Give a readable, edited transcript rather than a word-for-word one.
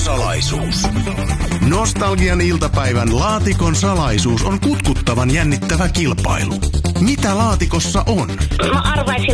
salaisuus. Nostalgian iltapäivän laatikon salaisuus on kutkuttavan jännittävä kilpailu. Mitä laatikossa on? Mä arvaisin